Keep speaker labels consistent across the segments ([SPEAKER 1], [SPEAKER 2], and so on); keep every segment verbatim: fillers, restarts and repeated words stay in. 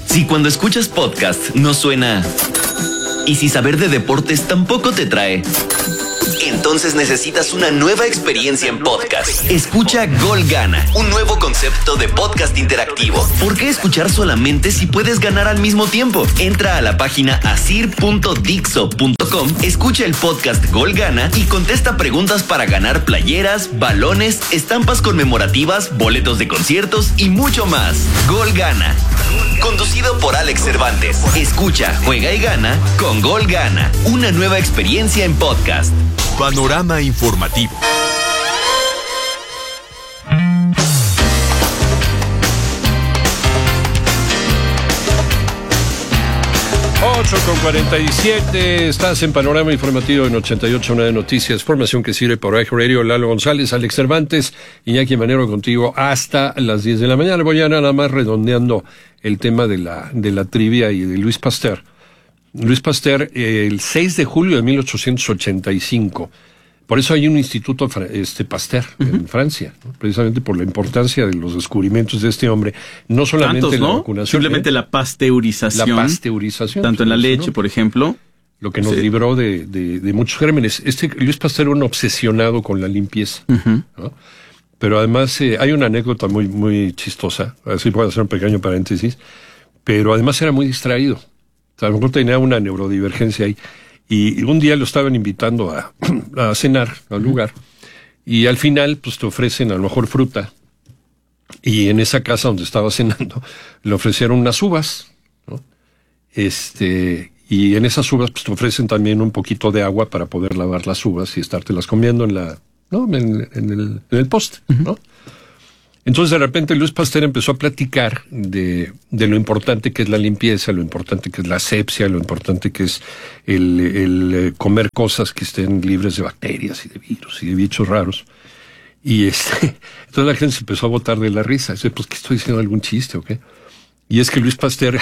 [SPEAKER 1] Si cuando escuchas podcast no suena... Y si saber de deportes tampoco te trae... Entonces necesitas una nueva experiencia en podcast. Escucha Gol Gana, un nuevo concepto de podcast interactivo. ¿Por qué escuchar solamente si puedes ganar al mismo tiempo? Entra a la página asir punto dixo punto com, escucha el podcast Gol Gana y contesta preguntas para ganar playeras, balones, estampas conmemorativas, boletos de conciertos y mucho más. Gol Gana, conducido por Alex Cervantes. Escucha, juega y gana con Gol Gana, una nueva experiencia en podcast.
[SPEAKER 2] Panorama informativo.
[SPEAKER 3] ocho con cuarenta y siete, estás en Panorama Informativo en ochenta y ocho punto nueve Noticias, formación que sirve por iHeart Radio. Lalo González, Alex Cervantes, Iñaki Manero contigo hasta las diez de la mañana. Voy a nada más redondeando el tema de la, de la trivia y de Luis Pasteur. Luis Pasteur, eh, el seis de julio de mil ochocientos ochenta y cinco. Por eso hay un instituto este, Pasteur uh-huh. en Francia, ¿no? Precisamente por la importancia de los descubrimientos de este hombre. No solamente
[SPEAKER 4] Tantos,
[SPEAKER 3] la
[SPEAKER 4] ¿no?
[SPEAKER 3] vacunación.
[SPEAKER 4] Simplemente ¿eh? la pasteurización.
[SPEAKER 3] La pasteurización.
[SPEAKER 4] Tanto en la leche,
[SPEAKER 3] ¿no?
[SPEAKER 4] por ejemplo.
[SPEAKER 3] Lo que nos
[SPEAKER 4] sí.
[SPEAKER 3] libró de, de, de muchos gérmenes. Este Luis Pasteur era un obsesionado con la limpieza, uh-huh. ¿no? Pero además eh, hay una anécdota muy, muy chistosa. Así puedo hacer un pequeño paréntesis. Pero además era muy distraído. O sea, a lo mejor tenía una neurodivergencia ahí. Y un día lo estaban invitando a, a cenar al lugar. Y al final, pues te ofrecen a lo mejor fruta. Y en esa casa donde estaba cenando, le ofrecieron unas uvas, ¿no? Este, y en esas uvas, pues te ofrecen también un poquito de agua para poder lavar las uvas y estártelas comiendo en la, ¿no? En, en el, en el poste, ¿no? Entonces de repente Luis Pasteur empezó a platicar de, de lo importante que es la limpieza, lo importante que es la asepsia, lo importante que es el, el comer cosas que estén libres de bacterias y de virus y de bichos raros. Y este, entonces la gente se empezó a botar de la risa. Dice, pues, ¿qué estoy diciendo? ¿Algún chiste o qué? Y es que Luis Pasteur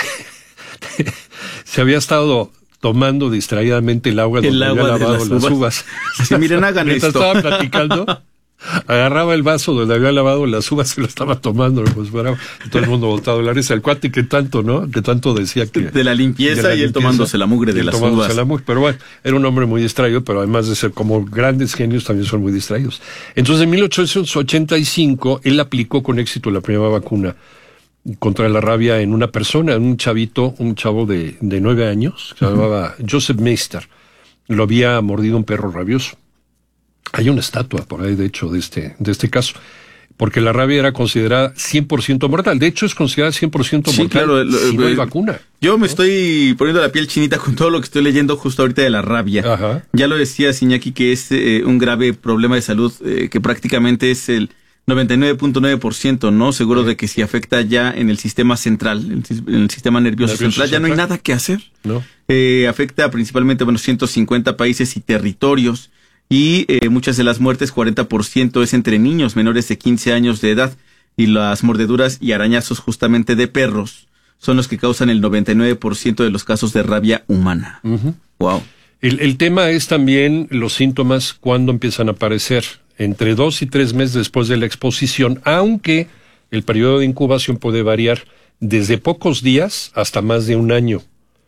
[SPEAKER 3] se había estado tomando distraídamente el agua donde
[SPEAKER 4] el agua
[SPEAKER 3] había lavado
[SPEAKER 4] las
[SPEAKER 3] las
[SPEAKER 4] uvas.
[SPEAKER 3] uvas.
[SPEAKER 4] Sí, miren, hagan esto.
[SPEAKER 3] Estaba platicando. Agarraba el vaso donde había lavado las uvas y lo estaba tomando, pues para todo el mundo voltado la risa. El cuate que tanto, ¿no? Que tanto decía que...
[SPEAKER 4] De la limpieza
[SPEAKER 3] de la
[SPEAKER 4] y él
[SPEAKER 3] limpieza,
[SPEAKER 4] tomándose la mugre de las uvas.
[SPEAKER 3] La mugre, pero bueno, era un hombre muy distraído, pero además de ser como grandes genios, también son muy distraídos. Entonces, en mil ochocientos ochenta y cinco, él aplicó con éxito la primera vacuna contra la rabia en una persona, en un chavito, un chavo de, de nueve años, que se llamaba Joseph Meister. Lo había mordido un perro rabioso. Hay una estatua por ahí, de hecho, de este, de este caso, porque la rabia era considerada cien por ciento mortal. De hecho, es considerada cien por ciento
[SPEAKER 4] sí,
[SPEAKER 3] mortal
[SPEAKER 4] claro, lo,
[SPEAKER 3] si no hay
[SPEAKER 4] eh,
[SPEAKER 3] vacuna.
[SPEAKER 4] Yo me
[SPEAKER 3] ¿no?
[SPEAKER 4] estoy poniendo la piel chinita con todo lo que estoy leyendo justo ahorita de la rabia.
[SPEAKER 3] Ajá.
[SPEAKER 4] Ya lo decía Iñaki, que es eh, un grave problema de salud eh, que prácticamente es el noventa y nueve punto nueve por ciento, ¿no? Seguro sí. de que si afecta ya en el sistema central, en el sistema nervioso, nervioso central, central, ya no hay nada que hacer.
[SPEAKER 3] No.
[SPEAKER 4] Eh, afecta principalmente, bueno, ciento cincuenta países y territorios. Y eh, muchas de las muertes, cuarenta por ciento, es entre niños menores de quince años de edad. Y las mordeduras y arañazos justamente de perros son los que causan el noventa y nueve por ciento de los casos de rabia humana. Uh-huh. Wow.
[SPEAKER 3] El, el tema es también los síntomas cuando empiezan a aparecer. Entre dos y tres meses después de la exposición, aunque el periodo de incubación puede variar desde pocos días hasta más de un año.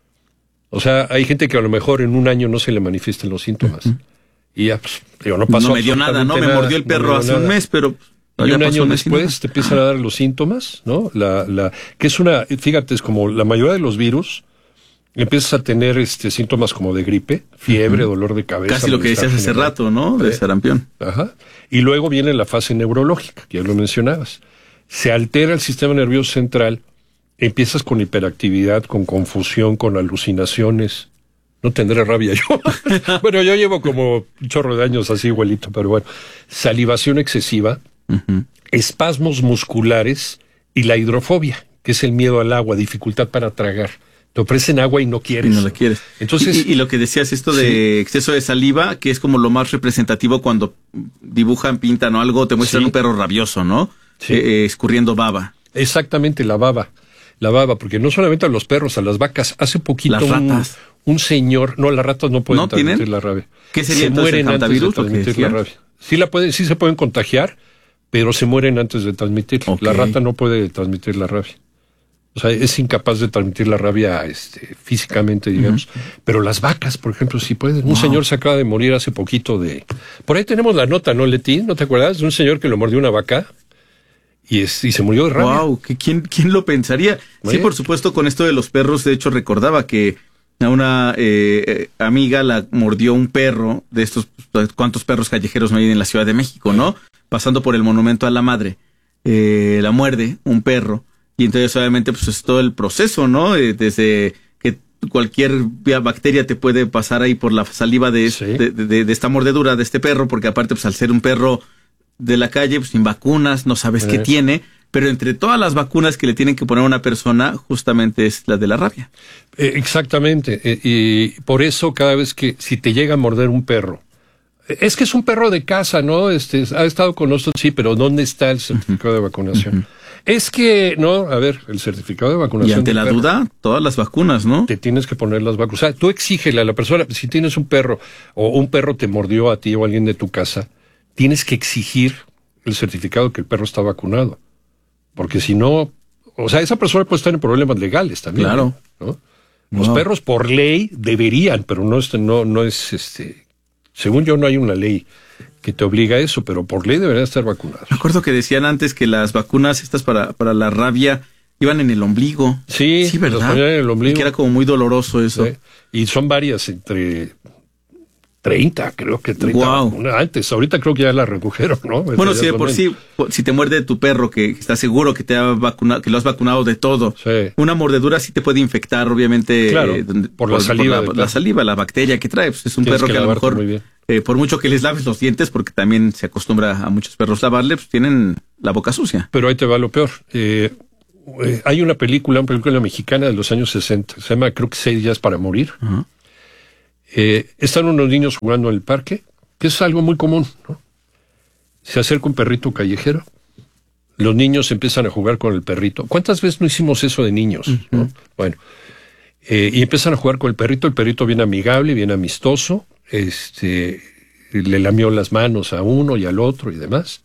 [SPEAKER 3] O sea, hay gente que a lo mejor en un año no se le manifiestan los síntomas. Uh-huh. Y ya, pues, digo, no pasó
[SPEAKER 4] no me dio nada, ¿no? Me
[SPEAKER 3] nada,
[SPEAKER 4] mordió el perro
[SPEAKER 3] no
[SPEAKER 4] hace
[SPEAKER 3] nada.
[SPEAKER 4] un mes, pero...
[SPEAKER 3] Y un año después te empiezan a dar los síntomas, ¿no? La, la, que es una, fíjate, es como la mayoría de los virus, empiezas a tener este síntomas como de gripe, fiebre, uh-huh. dolor de cabeza.
[SPEAKER 4] Casi lo que decías hace rato, ¿no? De sarampión.
[SPEAKER 3] Ajá. Y luego viene la fase neurológica, que ya lo mencionabas. Se altera el sistema nervioso central, empiezas con hiperactividad, con confusión, con alucinaciones. No tendré rabia yo. Bueno, yo llevo como un chorro de años así igualito, pero bueno. Salivación excesiva, uh-huh. espasmos musculares y la hidrofobia, que es el miedo al agua, dificultad para tragar. Te ofrecen agua y no quieres.
[SPEAKER 4] Y no la quieres.
[SPEAKER 3] Entonces,
[SPEAKER 4] y, y lo que decías, esto de sí. exceso de saliva, que es como lo más representativo cuando dibujan, pintan o algo, te muestran sí. un perro rabioso, ¿no? Sí. Eh, eh, escurriendo baba.
[SPEAKER 3] Exactamente, la baba. La baba, porque no solamente a los perros, a las vacas. Hace poquito
[SPEAKER 4] las ratas.
[SPEAKER 3] Un, un señor, no, las ratas no pueden ¿No transmitir tienen? la rabia.
[SPEAKER 4] ¿Qué sería
[SPEAKER 3] se
[SPEAKER 4] entonces
[SPEAKER 3] mueren
[SPEAKER 4] el
[SPEAKER 3] antes de transmitir la rabia. Sí la pueden, sí se pueden contagiar, pero se mueren antes de transmitir. Okay. La rata no puede transmitir la rabia. O sea, es incapaz de transmitir la rabia este, físicamente, digamos. Uh-huh. Pero las vacas, por ejemplo, sí pueden. Wow. Un señor se acaba de morir hace poquito de... Por ahí tenemos la nota, ¿no, Leti? ¿No te acuerdas? De un señor que lo mordió una vaca y, es, y se murió de rabia.
[SPEAKER 4] Wow, ¿quién, quién lo pensaría? ¿Eh? Sí, por supuesto, con esto de los perros, de hecho, recordaba que a una eh, amiga la mordió un perro de estos... ¿Cuántos perros callejeros no hay en la Ciudad de México, no? Pasando por el Monumento a la Madre. Eh, la muerde un perro. Y entonces obviamente pues es todo el proceso, ¿no? Eh, desde que cualquier bacteria te puede pasar ahí por la saliva de, sí. de, de, de esta mordedura de este perro, porque aparte pues al ser un perro de la calle, pues sin vacunas, no sabes sí. qué tiene, pero entre todas las vacunas que le tienen que poner a una persona, justamente es la de la rabia.
[SPEAKER 3] Eh, exactamente, eh, y por eso cada vez que si te llega a morder un perro, es que es un perro de casa, ¿no? Este, ha estado con nosotros, sí, pero ¿dónde está el certificado uh-huh. de vacunación? Uh-huh. Es que, no, a ver, el certificado de vacunación.
[SPEAKER 4] Y ante la perro, duda, todas las vacunas, ¿no?
[SPEAKER 3] Te tienes que poner las vacunas. O sea, tú exígele a la persona, si tienes un perro o un perro te mordió a ti o a alguien de tu casa, tienes que exigir el certificado de que el perro está vacunado. Porque si no, o sea, esa persona puede estar en problemas legales también.
[SPEAKER 4] Claro.
[SPEAKER 3] ¿no? Los wow. perros por ley deberían, pero no, no, no es, este, según yo no hay una ley que te obliga a eso, pero por ley deberían estar vacunados.
[SPEAKER 4] Me acuerdo que decían antes que las vacunas estas para, para la rabia iban en el ombligo.
[SPEAKER 3] Sí,
[SPEAKER 4] sí, ¿verdad?
[SPEAKER 3] Las ponían en el ombligo.
[SPEAKER 4] Y que era como muy doloroso eso. Sí.
[SPEAKER 3] Y son varias, entre treinta, creo que treinta.
[SPEAKER 4] Wow.
[SPEAKER 3] Antes, ahorita creo que ya la redujeron, ¿no?
[SPEAKER 4] Bueno, sí, de por sí, si te muerde tu perro, que está seguro que te ha vacunado, que lo has vacunado de todo.
[SPEAKER 3] Sí.
[SPEAKER 4] Una mordedura sí te puede infectar, obviamente.
[SPEAKER 3] Claro,
[SPEAKER 4] eh,
[SPEAKER 3] por, por la saliva.
[SPEAKER 4] Por la, la saliva, la bacteria que trae. Pues es un Tienes perro que, que a lo mejor, eh, por mucho que les laves los dientes, porque también se acostumbra a muchos perros lavarle, pues tienen la boca sucia.
[SPEAKER 3] Pero ahí te va lo peor. Eh, eh, hay una película, una película mexicana de los años sesenta, se llama, creo que Seis días para morir. Uh-huh. Eh, están unos niños jugando en el parque, que es algo muy común, ¿no? Se acerca un perrito callejero, los niños empiezan a jugar con el perrito. ¿Cuántas veces no hicimos eso de niños? Uh-huh. ¿no? Bueno, eh, y empiezan a jugar con el perrito, el perrito bien amigable, bien amistoso, este, le lamió las manos a uno y al otro y demás.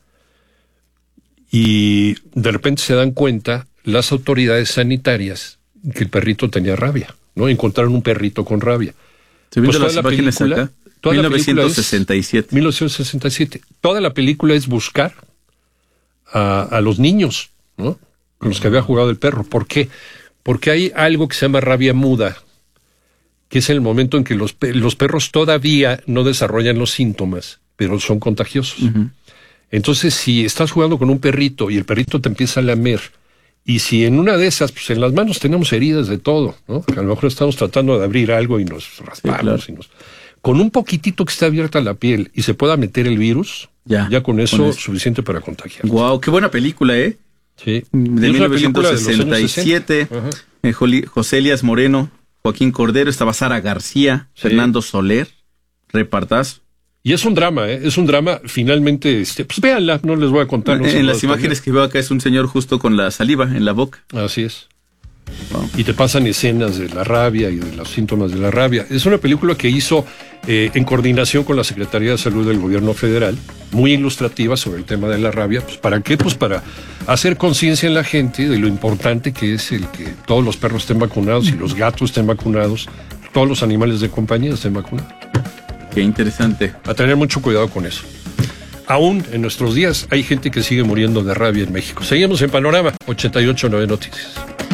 [SPEAKER 3] Y de repente se dan cuenta las autoridades sanitarias que el perrito tenía rabia, ¿no? Encontraron un perrito con rabia.
[SPEAKER 4] Estoy viendo pues las imágenes acá.
[SPEAKER 3] Toda
[SPEAKER 4] mil novecientos sesenta y siete.
[SPEAKER 3] mil novecientos sesenta y siete. Toda la película es buscar a, a los niños, ¿no? Con los que había jugado el perro. ¿Por qué? Porque hay algo que se llama rabia muda, que es el momento en que los, los perros todavía no desarrollan los síntomas, pero son contagiosos. Uh-huh. Entonces, si estás jugando con un perrito y el perrito te empieza a lamer, y si en una de esas, pues en las manos tenemos heridas de todo, ¿no? A lo mejor estamos tratando de abrir algo y nos raspamos. Sí, claro. y nos... Con un poquitito que esté abierta la piel y se pueda meter el virus, ya, ya con eso es suficiente para contagiar.
[SPEAKER 4] Wow, qué buena película, ¿eh?
[SPEAKER 3] Sí.
[SPEAKER 4] De mil novecientos sesenta y siete, eh, José Elías Moreno, Joaquín Cordero, estaba Sara García, sí. Fernando Soler, repartazo.
[SPEAKER 3] Y es un drama, ¿eh? Es un drama, finalmente, este, pues véanla, no les voy a contar. No
[SPEAKER 4] en en las imágenes que veo acá es un señor justo con la saliva en la boca.
[SPEAKER 3] Así es. Wow. Y te pasan escenas de la rabia y de los síntomas de la rabia. Es una película que hizo eh, en coordinación con la Secretaría de Salud del Gobierno Federal, muy ilustrativa sobre el tema de la rabia. Pues, ¿para qué? Pues para hacer conciencia en la gente de lo importante que es el que todos los perros estén vacunados y los gatos estén vacunados, todos los animales de compañía estén vacunados.
[SPEAKER 4] Qué interesante.
[SPEAKER 3] A tener mucho cuidado con eso. Aún en nuestros días hay gente que sigue muriendo de rabia en México. Seguimos en Panorama ochenta y ocho punto nueve Noticias.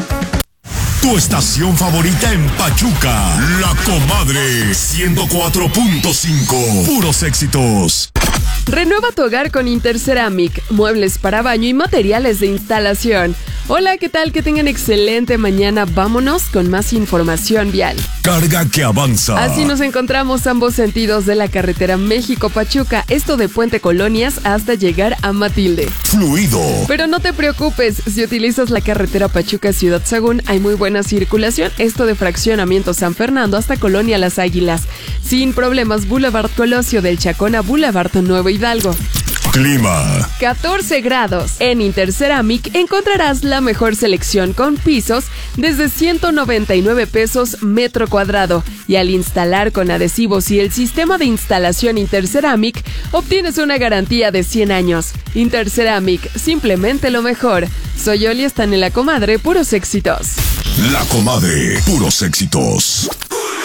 [SPEAKER 2] Tu estación favorita en Pachuca, La Comadre, ciento cuatro punto cinco. Puros éxitos.
[SPEAKER 5] Renueva tu hogar con Interceramic, muebles para baño y materiales de instalación. Hola, ¿qué tal? Que tengan excelente mañana. Vámonos con más información vial.
[SPEAKER 2] Carga que avanza.
[SPEAKER 5] Así nos encontramos ambos sentidos de la carretera México-Pachuca, esto de Puente Colonias hasta llegar a Matilde.
[SPEAKER 2] Fluido.
[SPEAKER 5] Pero no te preocupes, si utilizas la carretera Pachuca-Ciudad Sagún, hay muy buena circulación, esto de Fraccionamiento San Fernando hasta Colonia Las Águilas. Sin problemas, Boulevard Colosio del Chacón a Boulevard Nuevo Hidalgo.
[SPEAKER 2] Clima.
[SPEAKER 5] catorce grados. En Interceramic encontrarás la mejor selección con pisos desde ciento noventa y nueve pesos metro cuadrado. Y al instalar con adhesivos y el sistema de instalación Interceramic, obtienes una garantía de cien años. Interceramic, simplemente lo mejor. Soy Oli, están en La Comadre, puros éxitos.
[SPEAKER 2] La Comadre, puros éxitos.